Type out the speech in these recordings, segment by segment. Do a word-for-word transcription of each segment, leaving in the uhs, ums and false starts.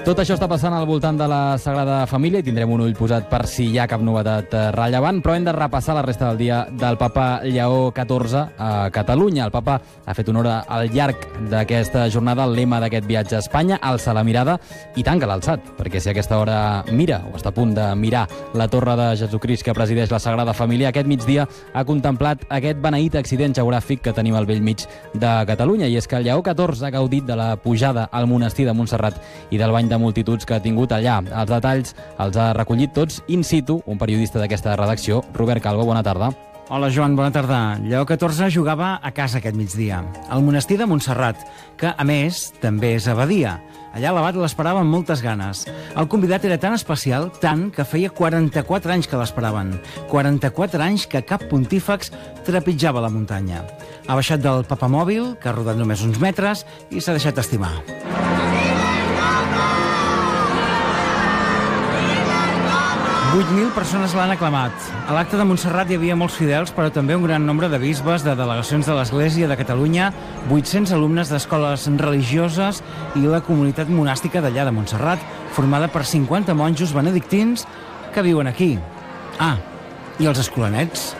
Tot això està passant al voltant de la Sagrada Família i tindrem un ull posat per si hi ha cap novetat rellevant, però hem de repassar la resta del dia del papa Lleó catorze a Catalunya. El papa ha fet honor al llarg d'aquesta jornada el lema d'aquest viatge a Espanya, alça la mirada i tanca l'alçat, perquè si a aquesta hora mira o està a punt de mirar la torre de Jesucrist que presideix la Sagrada Família, aquest migdia ha contemplat aquest beneït accident geogràfic que tenim al bell mig de Catalunya, i és que el Lleó catorze ha gaudit de la pujada al monestir de Montserrat i del bany de multituds que ha tingut allà. Els detalls els ha recollit tots in situ un periodista d'aquesta redacció, Robert Calvo. Bona tarda. Hola, Joan, bona tarda. Lleó catorze jugava a casa aquest migdia, al monestir de Montserrat, que, a més, també és abadia. Allà l'abat l'esperava amb moltes ganes. El convidat era tan especial, tant, que feia quaranta-quatre anys que l'esperaven. quaranta-quatre anys que cap pontífex trepitjava la muntanya. Ha baixat del papamòbil, que ha rodat només uns metres, i s'ha deixat estimar. vuit mil persones l'han aclamat. A l'acte de Montserrat hi havia molts fidels, però també un gran nombre de bisbes, de delegacions de l'Església de Catalunya, vuit-cents alumnes d'escoles religioses i la comunitat monàstica d'allà de Montserrat, formada per cinquanta monjos benedictins que viuen aquí. Ah, i els escolanets.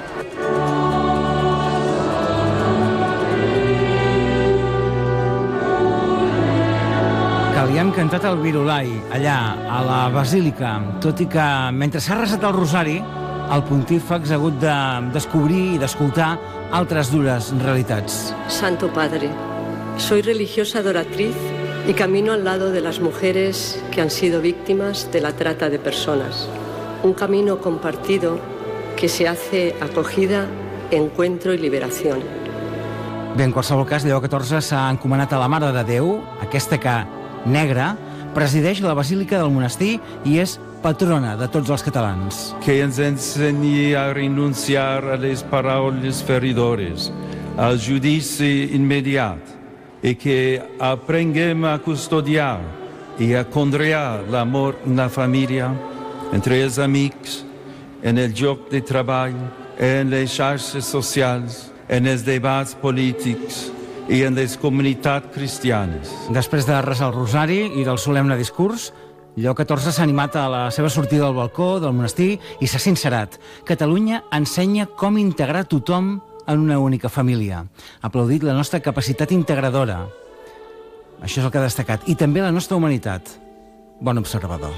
Que li han cantat el virulai, allà, a la basílica, tot i que, mentre s'ha resat el rosari, el pontífex ha hagut de descobrir i d'escoltar altres dures realitats. Santo Padre, soy religiosa adoratriz y camino al lado de las mujeres que han sido víctimas de la trata de personas. Un camino compartido que se hace acogida, encuentro y liberación. Bé, en qualsevol cas, Lleó catorze s'ha encomanat a la Mare de Déu, aquesta que, negra, presideix la Basílica del Monestir i és patrona de tots els catalans. Que ens ensenyi a renunciar a les paraules feridores, al judici immediat, i que aprenguem a custodiar i a conrear l'amor en la família, entre els amics, en el lloc de treball, en les xarxes socials, en els debats polítics i en les comunitats cristianes. Després de resar el rosari i del solemne discurs, Lleó catorze s'ha animat a la seva sortida al balcó del monestir i s'ha sincerat. Catalunya ensenya com integrar tothom en una única família. Ha aplaudit la nostra capacitat integradora. Això és el que ha destacat. I també la nostra humanitat. Bon observador.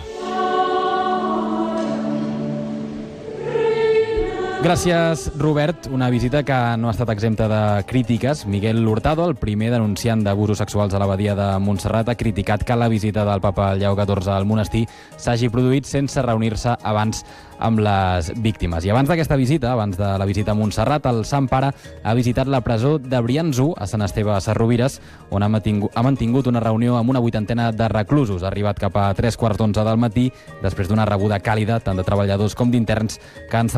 Gràcies, Robert. Una visita que no ha estat exempta de crítiques. Miguel Hurtado, el primer denunciant d'abusos sexuals a l'abadia de Montserrat, ha criticat que la visita del papa Lleó catorze al monestir s'hagi produït sense reunir-se abans amb les víctimes. I abans d'aquesta visita, abans de la visita a Montserrat, el Sant Pare ha visitat la presó de Brians-u a Sant Esteve Sesrovires, on ha mantingut, ha mantingut una reunió amb una vuitantena de reclusos. Ha arribat cap a tres quarts d'onze del matí, després d'una rebuda càlida tant de treballadors com d'interns que han